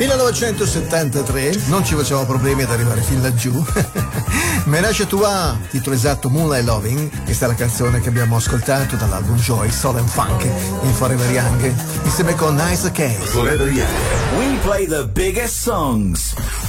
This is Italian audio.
1973, non ci facciamo problemi ad arrivare fin laggiù. Menage à Trois, titolo esatto Moonlight Loving, questa è la canzone che abbiamo ascoltato dall'album Joy, Soul and Funk, in Forever Young, insieme con Nice Case. Forever Young. We play the biggest songs.